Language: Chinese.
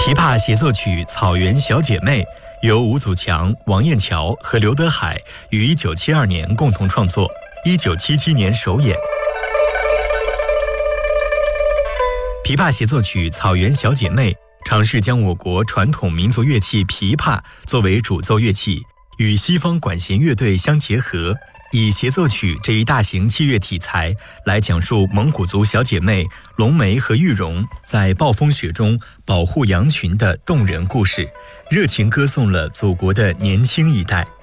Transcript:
琵琶协奏曲《草原小姐妹》由吴祖强、王燕桥和刘德海于1972年共同创作，1977年首演。琵琶协奏曲《草原小姐妹》尝试将我国传统民族乐器琵琶作为主奏乐器，与西方管弦乐队相结合，以协奏曲这一大型器乐题材来讲述蒙古族小姐妹龙梅和玉荣在暴风雪中保护羊群的动人故事，热情歌颂了祖国的年轻一代。